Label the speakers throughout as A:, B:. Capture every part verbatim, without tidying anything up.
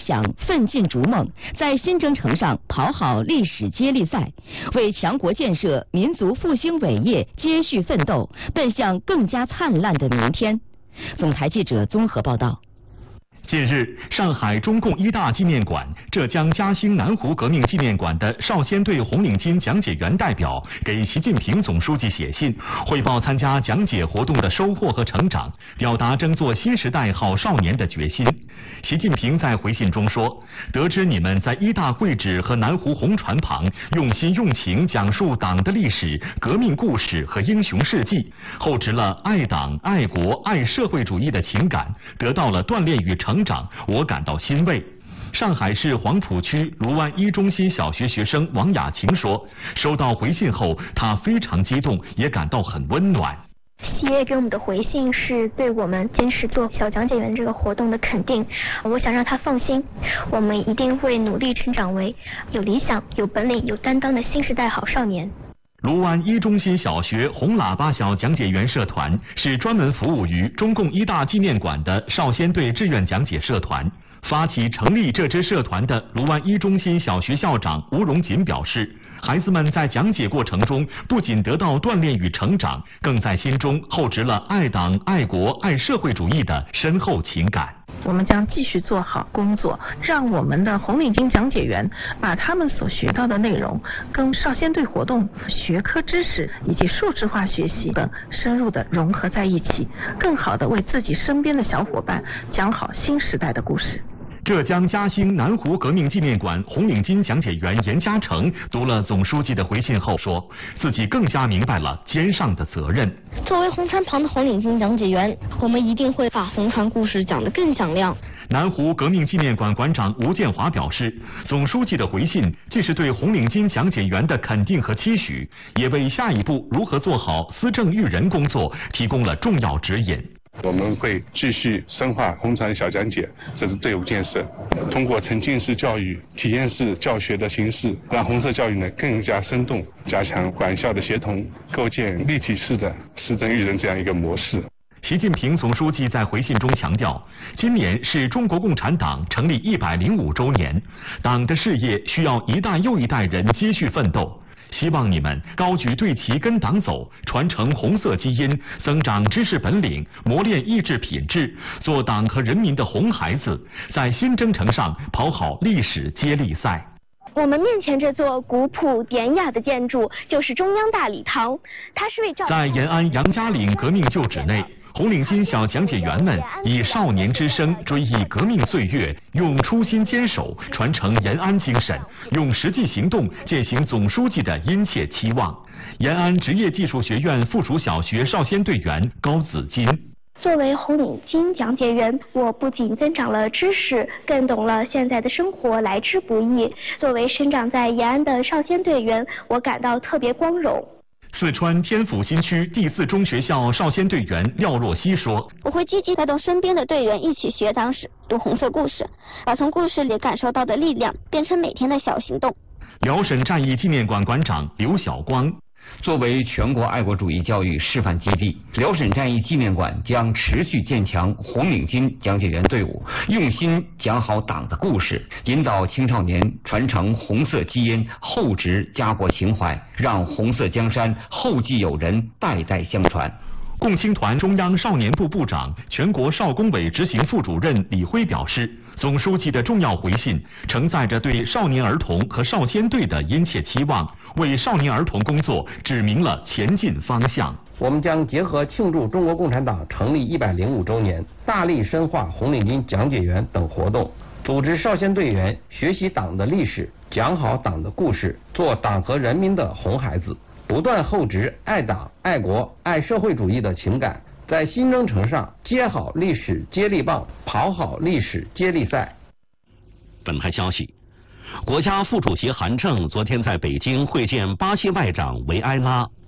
A: 响，奋进逐梦，在新征程上跑好历史接力赛，为强国建设、民族复兴伟业接续奋斗，奔向更加灿烂的明天。总台记者综合报道。
B: 近日，上海中共一大纪念馆、浙江嘉兴南湖革命纪念馆的少先队红领巾讲解员代表给习近平总书记写信，汇报参加讲解活动的收获和成长，表达争做新时代好少年的决心。习近平在回信中说，得知你们在一大会址和南湖红船旁用心用情讲述党的历史、革命故事和英雄事迹，厚植了爱党、爱国、爱社会主义的情感，得到了锻炼与成长，我感到欣慰。上海市黄浦区卢湾一中心小学学生王雅琴说，收到回信后，她非常激动，也感到很温暖。
C: 企业给我们的回信是对我们坚持做小讲解员这个活动的肯定，我想让他放心，我们一定会努力成长为有理想、有本领、有担当的新时代好少年。
B: 卢湾一中心小学红喇叭小讲解员社团是专门服务于中共一大纪念馆的少先队志愿讲解社团。发起成立这支社团的卢湾一中心小学校长吴荣锦表示，孩子们在讲解过程中不仅得到锻炼与成长，更在心中厚植了爱党、爱国、爱社会主义的深厚情感。
D: 我们将继续做好工作，让我们的红领巾讲解员把他们所学到的内容跟少先队活动、学科知识以及数字化学习等深入的融合在一起，更好的为自己身边的小伙伴讲好新时代的故事。
B: 浙江嘉兴南湖革命纪念馆红领巾讲解员严嘉诚读了总书记的回信后说，自己更加明白了肩上的责任。
E: 作为红船旁的红领巾讲解员，我们一定会把红船故事讲得更响亮。
B: 南湖革命纪念馆馆长吴建华表示，总书记的回信既是对红领巾讲解员的肯定和期许，也为下一步如何做好思政育人工作提供了重要指引。
F: 我们会继续深化红船小讲解，这是队伍建设，通过沉浸式教育、体验式教学的形式，让红色教育呢更加生动，加强管校的协同，构建立体式的思政育人这样一个模式。
B: 习近平总书记在回信中强调，今年是中国共产党成立一百零五周年，党的事业需要一代又一代人接续奋斗。希望你们高举队旗跟党走，传承红色基因，增长知识本领，磨练意志品质，做党和人民的红孩子，在新征程上跑好历史接力赛。
C: 我们面前这座古朴典雅的建筑就是中央大礼堂，它是为照
B: 在延安杨家岭革命旧址内，红领巾小讲解员们以少年之声追忆革命岁月，用初心坚守传承延安精神，用实际行动践行总书记的殷切期望。延安职业技术学院附属小学少先队员高子金。
C: 作为红领巾讲解员，我不仅增长了知识，更懂了现在的生活来之不易。作为生长在延安的少先队员，我感到特别光荣。
B: 四川天府新区第四中学校少先队员廖若曦说，
E: 我会积极带动身边的队员一起学党史、读红色故事，把从故事里感受到的力量变成每天的小行动。
B: 辽沈战役纪念馆馆长刘晓光，
G: 作为全国爱国主义教育示范基地，辽沈战役纪念馆将持续建强红领巾讲解员队伍，用心讲好党的故事，引导青少年传承红色基因，厚植家国情怀，让红色江山后继有人，代代相传。
B: 共青团中央少年部部长、全国少工委执行副主任李辉表示，总书记的重要回信承载着对少年儿童和少先队的殷切期望，为少年儿童工作指明了前进方向。
H: 我们将结合庆祝中国共产党成立一百零五周年，大力深化红领巾讲解员等活动，组织少先队员学习党的历史，讲好党的故事，做党和人民的红孩子，不断厚植爱党、爱国、爱社会主义的情感，在新征程上接好历史接力棒，跑好历史接力赛。
I: 本台消息，国家副主席韩正昨天在北京会见巴西外长维埃拉。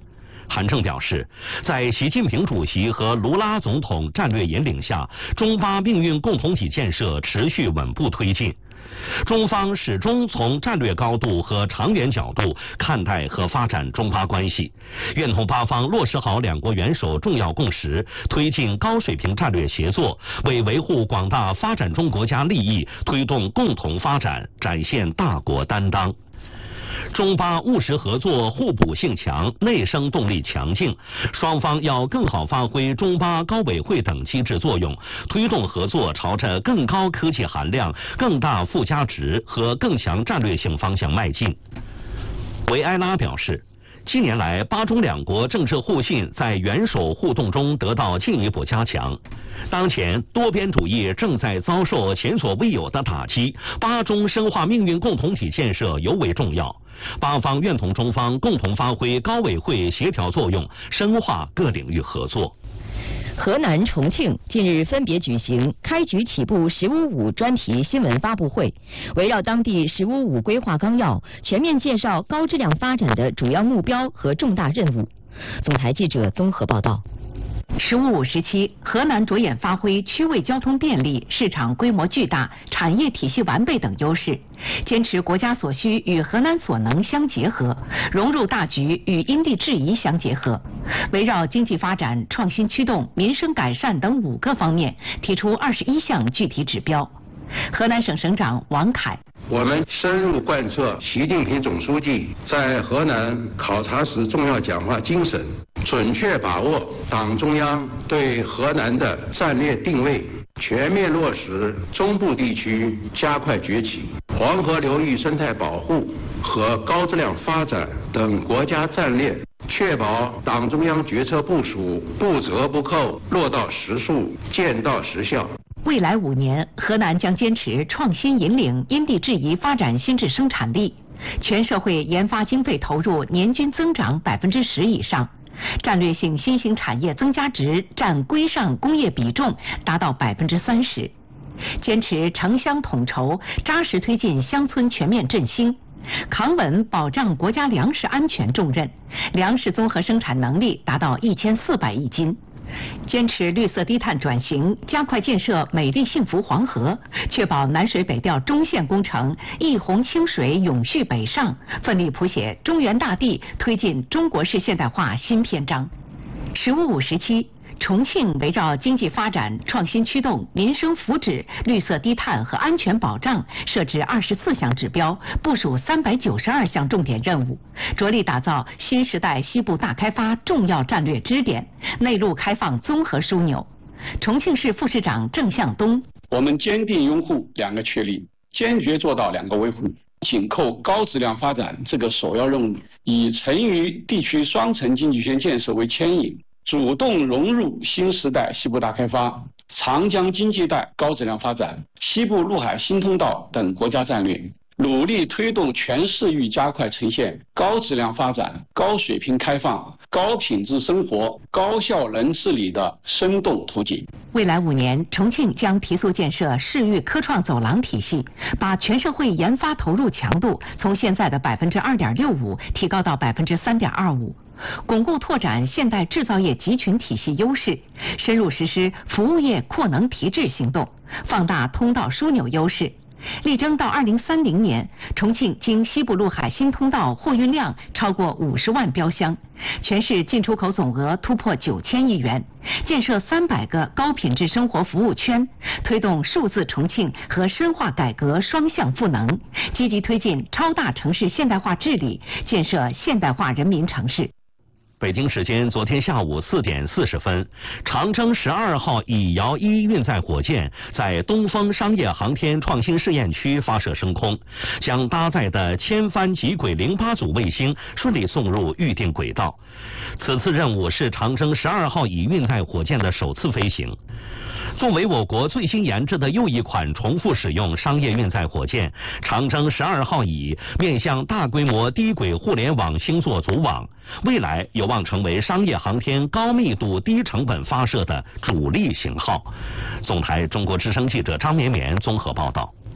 I: 韩正表示，在习近平主席和卢拉总统战略引领下，中巴命运共同体建设持续稳步推进。中方始终从战略高度和长远角度看待和发展中巴关系，愿同巴方落实好两国元首重要共识，推进高水平战略协作，为维护广大发展中国家利益、推动共同发展展现大国担当。中巴务实合作互补性强，内生动力强劲，双方要更好发挥中巴高委会等机制作用，推动合作朝着更高科技含量、更大附加值和更强战略性方向迈进。维埃拉表示，近年来，巴中两国政治互信在元首互动中得到进一步加强。当前，多边主义正在遭受前所未有的打击，巴中深化命运共同体建设尤为重要。巴方愿同中方共同发挥高委会协调作用，深化各领域合作。
A: 河南、重庆近日分别举行开局起步“十五五”专题新闻发布会，围绕当地“十五五”规划纲要，全面介绍高质量发展的主要目标和重大任务。总台记者综合报道。
J: 十五五时期，河南着眼发挥区位交通便利、市场规模巨大、产业体系完备等优势，坚持国家所需与河南所能相结合，融入大局与因地制宜相结合，围绕经济发展、创新驱动、民生改善等五个方面，提出二十一项具体指标。河南省省长王凯。
K: 我们深入贯彻习近平总书记在河南考察时重要讲话精神，准确把握党中央对河南的战略定位，全面落实中部地区加快崛起、黄河流域生态保护和高质量发展等国家战略，确保党中央决策部署不折不扣、落到实处、见到实效。
J: 未来五年，河南将坚持创新引领、因地制宜发展新质生产力，全社会研发经费投入年均增长百分之十以上，战略性新兴产业增加值占规上工业比重达到百分之三十，坚持城乡统筹，扎实推进乡村全面振兴，扛稳保障国家粮食安全重任，粮食综合生产能力达到一千四百亿斤。坚持绿色低碳转型，加快建设美丽幸福黄河，确保南水北调中线工程一洪清水永续北上，奋力谱写中原大地推进中国式现代化新篇章。十五五时期，重庆围绕经济发展、创新驱动、民生福祉、绿色低碳和安全保障，设置二十四项指标，部署三百九十二项重点任务，着力打造新时代西部大开发重要战略支点、内陆开放综合枢纽。重庆市副市长郑向东：
L: 我们坚定拥护两个确立，坚决做到两个维护，紧扣高质量发展这个首要任务，以成渝地区双城经济圈建设为牵引，主动融入新时代西部大开发、长江经济带高质量发展、西部陆海新通道等国家战略，努力推动全市域加快呈现高质量发展、高水平开放、高品质生活、高效能治理的生动图景。
J: 未来五年，重庆将提速建设市域科创走廊体系，把全社会研发投入强度从现在的百分之二点六五提高到百分之三点二五。巩固拓展现代制造业集群体系优势，深入实施服务业扩能提质行动，放大通道枢纽优势，力争到二零三零年，重庆经西部陆海新通道货运量超过五十万标箱，全市进出口总额突破九千亿元，建设三百个高品质生活服务圈，推动数字重庆和深化改革双向赋能，积极推进超大城市现代化治理，建设现代化人民城市。
I: 北京时间昨天下午四点四十分，长征十二号乙遥一运载火箭在东风商业航天创新试验区发射升空，将搭载的千帆极轨零八组卫星顺利送入预定轨道。此次任务是长征十二号乙运载火箭的首次飞行。作为我国最新研制的又一款重复使用商业运载火箭，长征十二号乙面向大规模低轨互联网星座组网，未来有望成为商业航天高密度低成本发射的主力型号。总台中国之声记者张绵绵综合报道。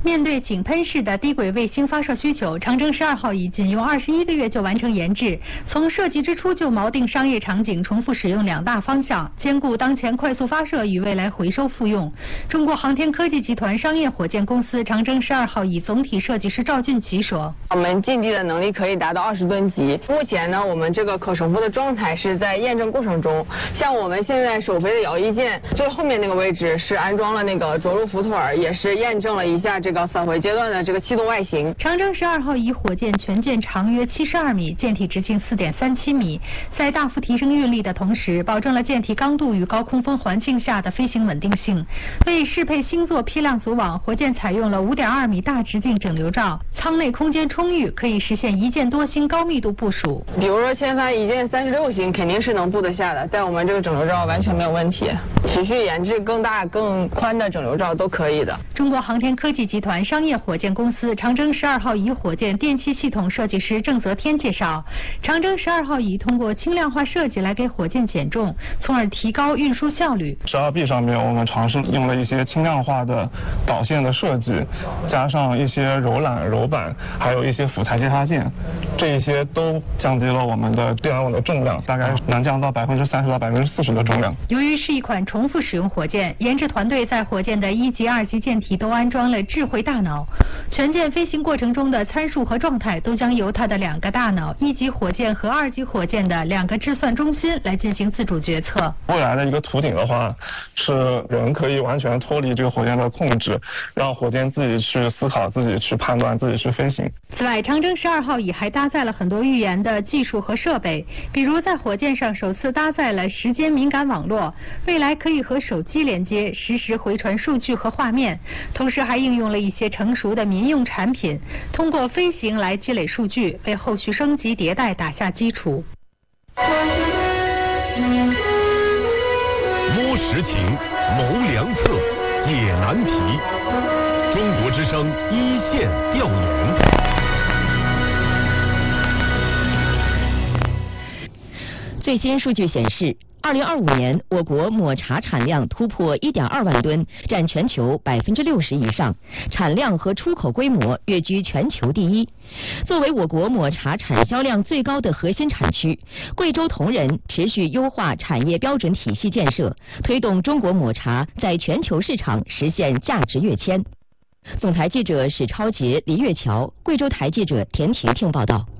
M: 面对井喷式的低轨卫星发射需求，长征十二号乙仅用二十一个月就完成研制，从设计之初就锚定商业场景重复使用两大方向，兼顾当前快速发射与未来回收复用。中国航天科技集团商业火箭公司长征十二号乙总体设计师赵俊奇说：“
N: 我们近地的能力可以达到二十吨级，目前呢，我们这个可手扶的状态是在验证过程中。像我们现在首飞的遥一舰最后面那个位置是安装了那个着陆浮腿，也是验证了一下这个返回阶段的这个气动外形。
M: 长征十二号乙火箭全舰长约七十二米，舰体直径四点三七米，在大幅提升运力的同时，保证了舰体刚度与高空风环境下的飞行稳定性。为适配星座批量组网，火箭采用了五点二米大直径整流罩，舱内空间充裕，可以实现一箭多星高密度部署。
N: 比如说千帆一箭三十六星，肯定是能布得下的，在我们这个整流罩完全没有问题。持续研制更大更宽的整流罩都可以的。
M: 中国航天科技集团商业火箭公司长征十二号乙火箭电气系统设计师郑泽天介绍，长征十二号乙通过轻量化设计来给火箭减重，从而提高运输效率。
O: 十二 B 上面我们尝试用了一些轻量化的导线的设计，加上一些柔缆、柔板，还有一些辅材接插件，这一些都降低了我们的电网的重量，大概能降到百分之三十到百分之四十的重量。
M: 由于是一款重复使用火箭，研制团队在火箭的一级、二级舰体都安装了智慧大脑，全舰飞行过程中的参数和状态都将由它的两个大脑，一级火箭和二级火箭的两个制算中心来进行自主决策。
O: 未来的一个图景的话，是人可以完全脱离这个火箭的控制，让火箭自己去思考、自己去判断、自己去飞行。
M: 此外，长征十二号乙还搭载了很多预研的技术和设备，比如在火箭上首次搭载了时间敏感网络，未来可以和手机连接，实时回传数据和画面，同时还应用了一些成熟的民用产品，通过飞行来积累数据，为后续升级迭代打下基础。
P: 摸实情，谋良策，解难题。中国之声一线调研。
A: 最新数据显示，二零二五年我国抹茶产量突破一点二万吨，占全球百分之六十以上，产量和出口规模跃居全球第一。作为我国抹茶产销量最高的核心产区，贵州铜仁持续优化产业标准体系建设，推动中国抹茶在全球市场实现价值跃迁。总台记者史超杰、李月桥，贵州台记者田婷婷报道。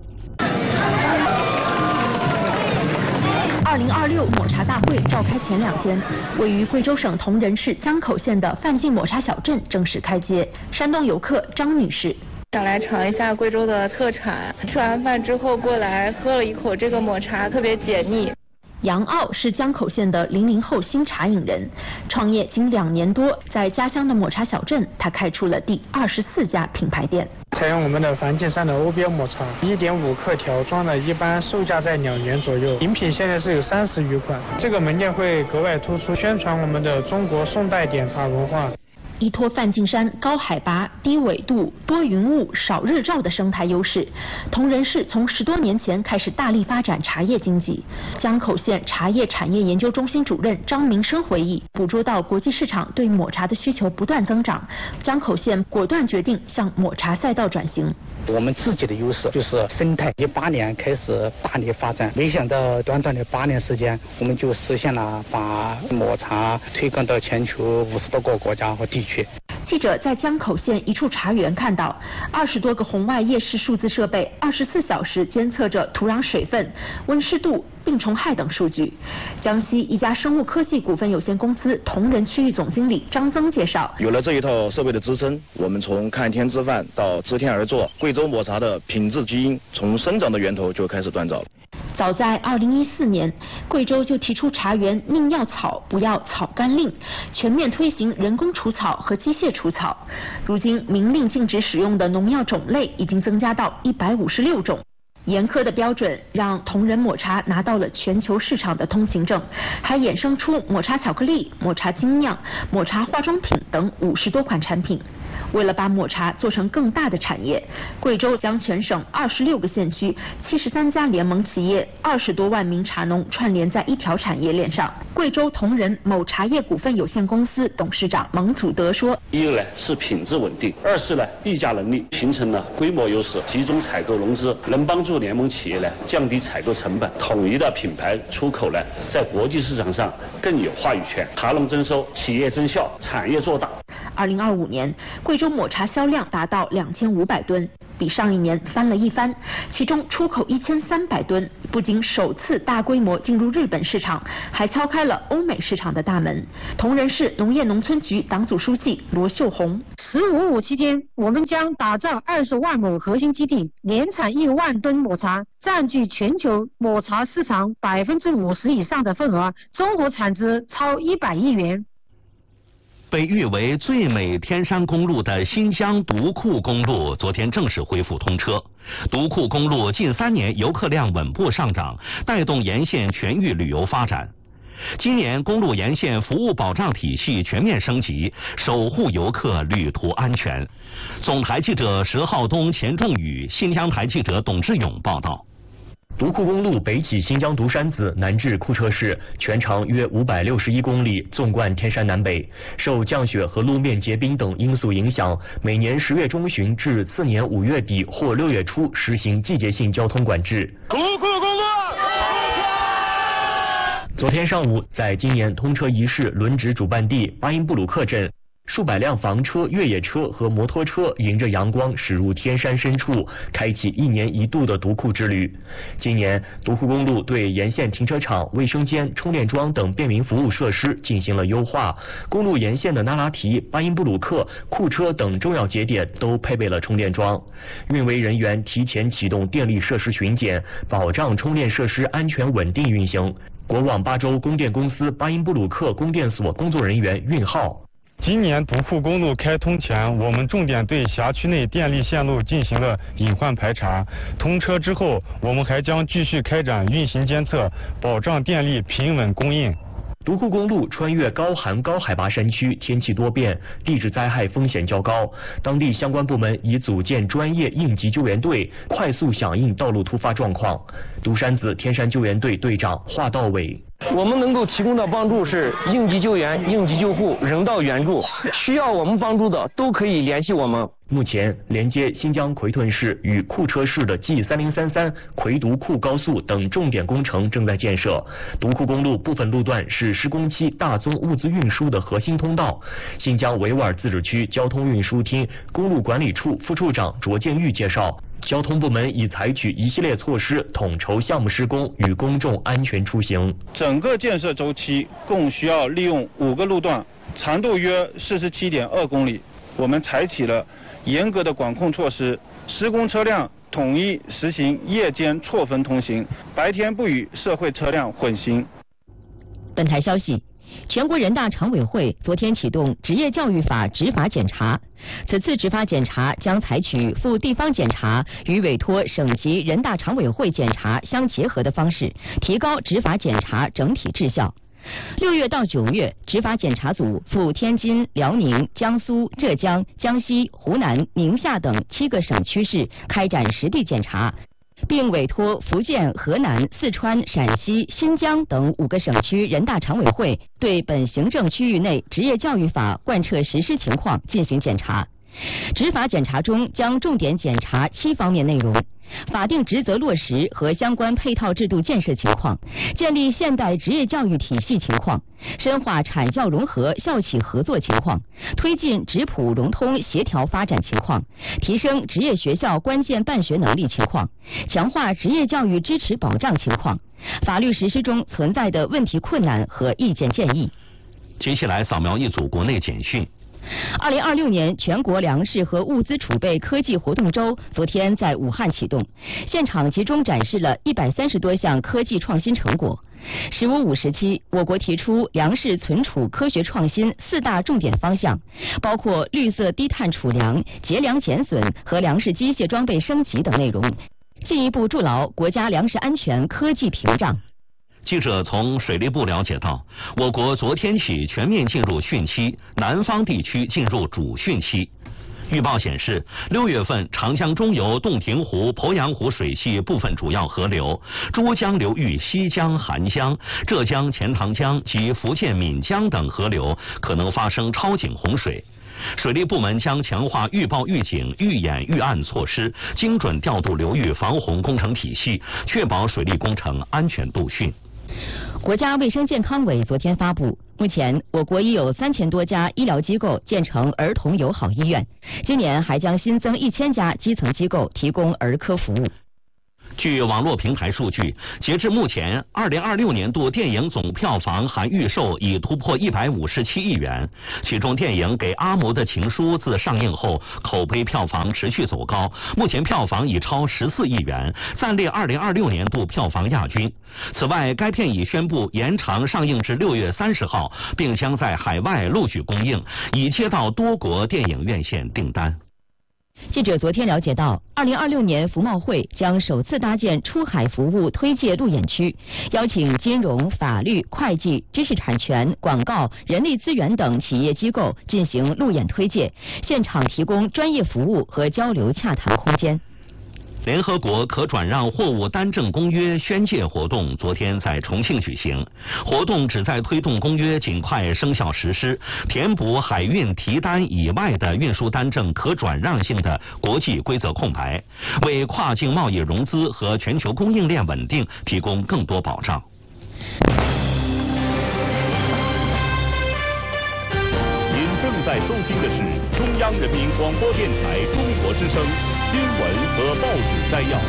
Q: 二零二六抹茶大会召开前两天，位于贵州省铜仁市江口县的范进抹茶小镇正式开街。山东游客张女士
R: 想来尝一下贵州的特产，吃完饭之后过来喝了一口这个抹茶，特别解腻。
Q: 杨傲是江口县的零零后新茶饮人，创业仅两年多，在家乡的抹茶小镇，他开出了第二十四家品牌店。
S: 采用我们的梵净山的欧标抹茶，一点五克条装的，一般售价在两元左右。饮品现在是有三十余款。这个门店会格外突出，宣传我们的中国宋代点茶文化。
Q: 依托梵净山高海拔、低纬度、多云雾、少日照的生态优势，铜仁市从十多年前开始大力发展茶叶经济。江口县茶叶产业研究中心主任张明生回忆，捕捉到国际市场对抹茶的需求不断增长，江口县果断决定向抹茶赛道转型。
T: 我们自己的优势就是生态，一八年开始大力发展，没想到短短的八年时间，我们就实现了把抹茶推广到全球五十多个国家和地区。
Q: 记者在江口县一处茶园看到，二十多个红外夜视数字设备，二十四小时监测着土壤水分、温湿度、病虫害等数据。江西一家生物科技股份有限公司铜仁区域总经理张增介绍，
U: 有了这一套设备的支撑，我们从看天吃饭到知天而作，贵州抹茶的品质基因从生长的源头就开始锻造了。
Q: 早在二零一四年，贵州就提出茶园宁要草不要草甘令，全面推行人工除草和机械除草。如今明令禁止使用的农药种类已经增加到一百五十六种。严苛的标准让铜仁抹茶拿到了全球市场的通行证，还衍生出抹茶巧克力、抹茶精酿、抹茶化妆品等五十多款产品。 为了把抹茶做成更大的产业，贵州将全省二十六个县区、七十三家联盟企业、二十多万名茶农串联在一条产业链上。贵州同仁某茶叶股份有限公司董事长蒙祖德说：“
D: 一呢是品质稳定，二是呢议价能力，形成了规模优势，集中采购融资，能帮助联盟企业呢降低采购成本，统一的品牌出口呢，在国际市场上更有话语权。茶农增收，企业增效，产业做大。”
Q: 二零二五年，贵州抹茶销量达到两千五百吨，比上一年翻了一番。其中出口一千三百吨，不仅首次大规模进入日本市场，还敲开了欧美市场的大门。铜仁市农业农村局党组书记罗秀红：
V: 十五五期间，我们将打造二十万亩核心基地，年产一万吨抹茶，占据全球抹茶市场百分之五十以上的份额，综合产值超一百亿元。
I: 被誉为最美天山公路的新疆独库公路昨天正式恢复通车。独库公路近三年游客量稳步上涨，带动沿线全域旅游发展。今年公路沿线服务保障体系全面升级，守护游客旅途安全。总台记者佘浩东、钱仲宇，新疆台记者董志勇报道。
W: 独库公路北起新疆独山子，南至库车市，全长约五百六十一公里，纵贯天山南北。受降雪和路面结冰等因素影响，每年十月中旬至次年五月底或六月初实行季节性交通管制。
V: 独库公路。
W: 昨天上午，在今年通车仪式轮值主办地巴音布鲁克镇，数百辆房车、越野车和摩托车迎着阳光驶入天山深处，开启一年一度的独库之旅。今年，独库公路对沿线停车场、卫生间、充电桩等便民服务设施进行了优化。公路沿线的那拉提、巴音布鲁克、库车等重要节点都配备了充电桩。运维人员提前启动电力设施巡检，保障充电设施安全稳定运行。国网巴州供电公司巴音布鲁克供电所工作人员运浩。
X: 今年独库公路开通前，我们重点对辖区内电力线路进行了隐患排查。通车之后，我们还将继续开展运行监测，保障电力平稳供应。
W: 独库公路穿越高寒高海拔山区，天气多变，地质灾害风险较高。当地相关部门已组建专业应急救援队，快速响应道路突发状况。独山子天山救援队队长华道伟。
Y: 我们能够提供的帮助是应急救援、应急救护、人道援助，需要我们帮助的都可以联系我们。
W: 目前，连接新疆奎屯市与库车市的 G 三零三三奎独库高速等重点工程正在建设。独库公路部分路段是施工期大宗物资运输的核心通道。新疆维吾尔自治区交通运输厅公路管理处副处长卓建玉介绍，交通部门已采取一系列措施，统筹项目施工与公众安全出行。
Z: 整个建设周期共需要利用五个路段，长度约四十七点二公里。我们采取了严格的管控措施，施工车辆统一实行夜间错峰通行，白天不与社会车辆混行。
A: 本台消息，全国人大常委会昨天启动职业教育法执法检查，此次执法检查将采取赴地方检查与委托省级人大常委会检查相结合的方式，提高执法检查整体质效。六月到九月，执法检查组赴天津、辽宁、江苏、浙江、江西、湖南、宁夏等七个省区市开展实地检查，并委托福建、河南、四川、陕西、新疆等五个省区人大常委会对本行政区域内职业教育法贯彻实施情况进行检查。执法检查中将重点检查七方面内容：法定职责落实和相关配套制度建设情况，建立现代职业教育体系情况，深化产教融合校企合作情况，推进职普融通协调发展情况，提升职业学校关键办学能力情况，强化职业教育支持保障情况，法律实施中存在的问题困难和意见建议。
I: 接下来扫描一组国内简讯。
A: 二零二六年全国粮食和物资储备科技活动周昨天在武汉启动，现场集中展示了一百三十多项科技创新成果。十五五时期，我国提出粮食存储科学创新四大重点方向，包括绿色低碳储粮、节粮减损和粮食机械装备升级等内容，进一步筑牢国家粮食安全科技屏障。
I: 记者从水利部了解到，我国昨天起全面进入汛期，南方地区进入主汛期。 预报显示，六月份长江中游洞庭湖、鄱阳湖水系部分主要河流、珠江流域西江、韩江、浙江钱塘江及福建闽江等河流可能发生超警洪水。水利部门将强化预报预警、预演预案措施，精准调度流域防洪工程体系，确保水利工程安全度汛。
A: 国家卫生健康委昨天发布，目前我国已有三千多家医疗机构建成儿童友好医院，今年还将新增一千家基层机构提供儿科服务。
I: 据网络平台数据，截至目前，二零二六年度电影总票房含预售已突破一百五十七亿元。其中，电影《给阿嬷的情书》自上映后，口碑票房持续走高，目前票房已超十四亿元，暂列二零二六年度票房亚军。此外，该片已宣布延长上映至六月三十号，并将在海外陆续公映，已接到多国电影院线订单。
A: 记者昨天了解到，二零二六年服贸会将首次搭建出海服务推介路演区，邀请金融、法律、会计、知识产权、广告、人力资源等企业机构进行路演推介，现场提供专业服务和交流洽谈空间。
I: 联合国可转让货物单证公约宣介活动昨天在重庆举行，活动旨在推动公约尽快生效实施，填补海运提单以外的运输单证可转让性的国际规则空白，为跨境贸易融资和全球供应链稳定提供更多保障。
P: 您正在收听的是中央人民广播电台中国之声新闻和报纸摘要。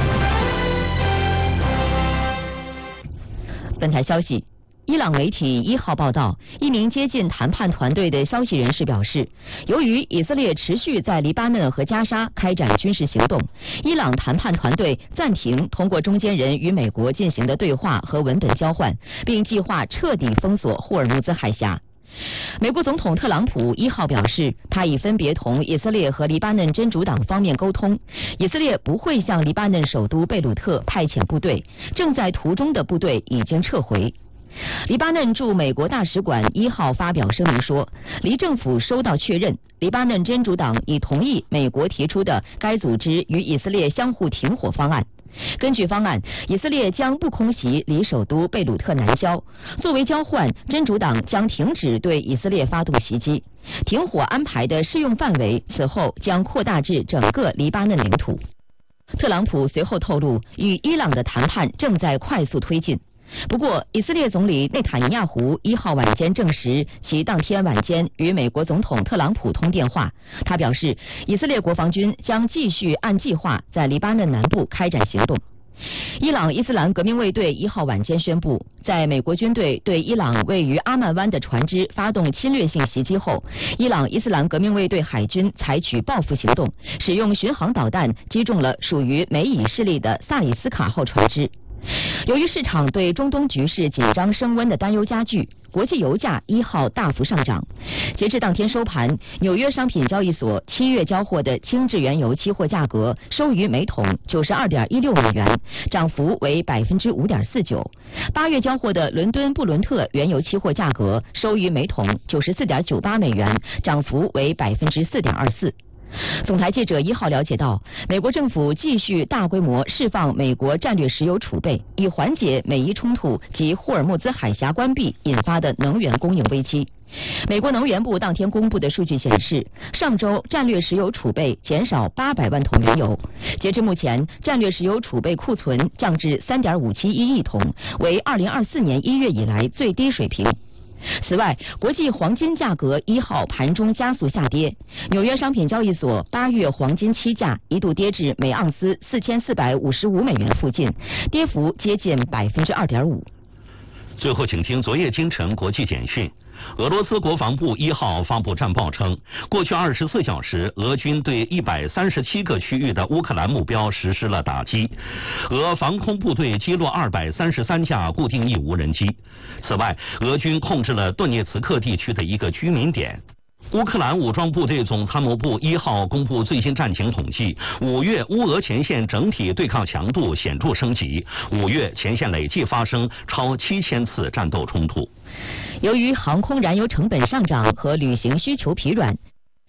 A: 本台消息，伊朗媒体一号报道，一名接近谈判团队的消息人士表示，由于以色列持续在黎巴嫩和加沙开展军事行动，伊朗谈判团队暂停通过中间人与美国进行的对话和文本交换，并计划彻底封锁霍尔木兹海峡。美国总统特朗普一号表示，他已分别同以色列和黎巴嫩真主党方面沟通，以色列不会向黎巴嫩首都贝鲁特派遣部队，正在途中的部队已经撤回。黎巴嫩驻美国大使馆一号发表声明说，黎政府收到确认，黎巴嫩真主党已同意美国提出的该组织与以色列相互停火方案。根据方案，以色列将不空袭离首都贝鲁特南郊，作为交换，真主党将停止对以色列发动袭击。停火安排的适用范围此后将扩大至整个黎巴嫩领土。特朗普随后透露，与伊朗的谈判正在快速推进。不过，以色列总理内塔尼亚胡一号晚间证实，其当天晚间与美国总统特朗普通电话。他表示，以色列国防军将继续按计划在黎巴嫩南部开展行动。伊朗伊斯兰革命卫队一号晚间宣布，在美国军队对伊朗位于阿曼湾的船只发动侵略性袭击后，伊朗伊斯兰革命卫队海军采取报复行动，使用巡航导弹击中了属于美以势力的萨里斯卡号船只。由于市场对中东局势紧张升温的担忧加剧，国际油价一号大幅上涨。截至当天收盘，纽约商品交易所七月交货的轻质原油期货价格收于每桶九十二点一六美元，涨幅为百分之五点四九。八月交货的伦敦布伦特原油期货价格收于每桶九十四点九八美元，涨幅为百分之四点二四。总台记者一号了解到，美国政府继续大规模释放美国战略石油储备，以缓解美伊冲突及霍尔木兹海峡关闭引发的能源供应危机。美国能源部当天公布的数据显示，上周战略石油储备减少八百万桶原油，截至目前，战略石油储备库存降至 三点五七一亿桶，为二零二四年一月以来最低水平。此外，国际黄金价格一号盘中加速下跌，纽约商品交易所八月黄金期价一度跌至每盎司四千四百五十五美元附近，跌幅接近百分之二点五。
I: 最后，请听昨夜今晨国际简讯。俄罗斯国防部一号发布战报称，过去二十四小时，俄军对一百三十七个区域的乌克兰目标实施了打击。俄防空部队击落二百三十三架固定翼无人机。此外，俄军控制了顿涅茨克地区的一个居民点。乌克兰武装部队总参谋部一号公布最新战情统计，五月乌俄前线整体对抗强度显著升级，五月前线累计发生超七千次战斗冲突。
A: 由于航空燃油成本上涨和旅行需求疲软，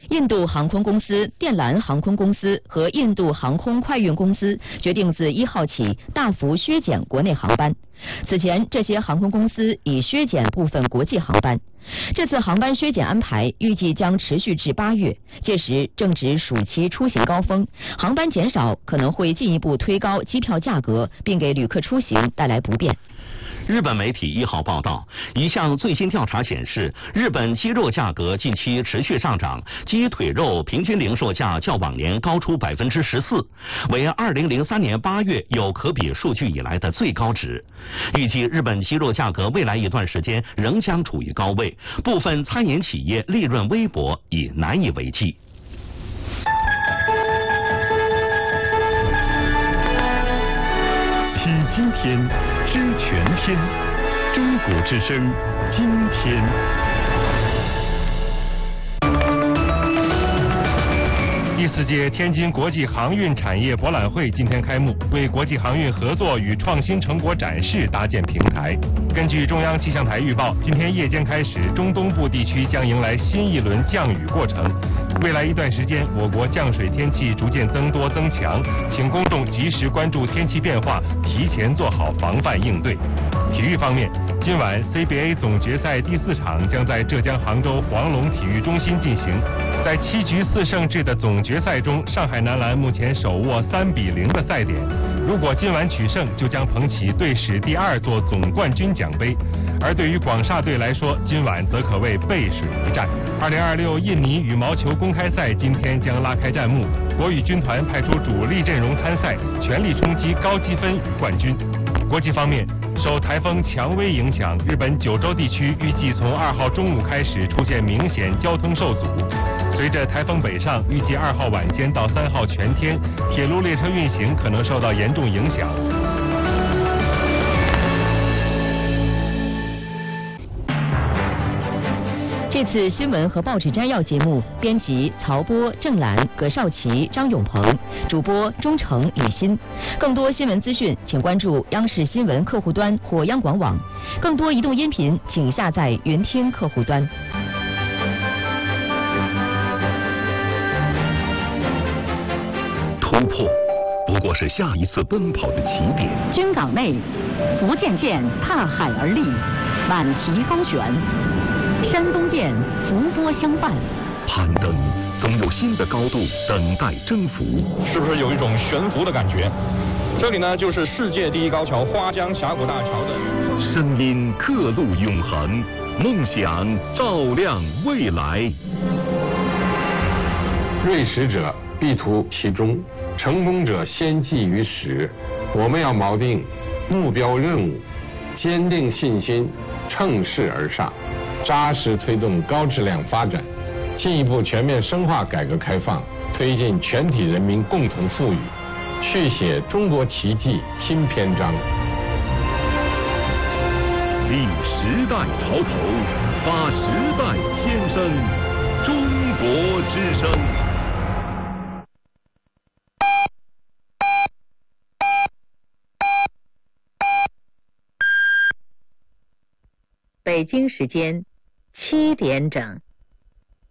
A: 印度航空公司、电缆航空公司和印度航空快运公司决定自一号起大幅削减国内航班。此前，这些航空公司已削减部分国际航班。这次航班削减安排预计将持续至八月，届时正值暑期出行高峰，航班减少可能会进一步推高机票价格，并给旅客出行带来不便。
I: 日本媒体一号报道，一项最新调查显示，日本鸡肉价格近期持续上涨，鸡腿肉平均零售价较往年高出百分之十四，为二零零三年八月有可比数据以来的最高值。预计日本鸡肉价格未来一段时间仍将处于高位，部分餐饮企业利润微薄，已难以为继。
P: 听今天，知全天，中国之声，今天。
B: 第四届天津国际航运产业博览会今天开幕，为国际航运合作与创新成果展示搭建平台。根据中央气象台预报，今天夜间开始，中东部地区将迎来新一轮降雨过程。未来一段时间，我国降水天气逐渐增多增强，请公众及时关注天气变化，提前做好防范应对。体育方面，今晚 C B A 总决赛第四场将在浙江杭州黄龙体育中心进行。在七局四胜制的总决赛中，上海男篮目前手握三比零的赛点，如果今晚取胜，就将捧起队史第二座总冠军奖杯。而对于广厦队来说，今晚则可谓背水一战。二零二六印尼羽毛球公开赛今天将拉开战幕，国羽军团派出主力阵容参赛，全力冲击高积分与冠军。国际方面，受台风蔷薇影响，日本九州地区预计从二号中午开始出现明显交通受阻。随着台风北上，预计二号晚间到三号全天，铁路列车运行可能受到严重影响。
A: 这次新闻和报纸摘要节目，编辑曹波、郑兰、葛少奇、张永鹏，主播钟诚、李欣。更多新闻资讯，请关注央视新闻客户端或央广网。更多移动音频，请下载云听客户端。
P: 突破不过是下一次奔跑的起点。
C: 军港内，福建舰踏海而立，满旗高悬；山东舰浮波相伴。
P: 攀登总有新的高度等待征服，
E: 是不是有一种悬浮的感觉？这里呢，就是世界第一高桥花江峡谷大桥的
P: 声音，刻录永恒，梦想照亮未来。
F: 锐识者必图其中，成功者先记于始。我们要锚定目标任务，坚定信心，乘势而上，扎实推动高质量发展，进一步全面深化改革开放，推进全体人民共同富裕，续写中国奇迹新篇章。
P: 立时代潮头，发时代先声，中国之声。
G: 北京时间七点整。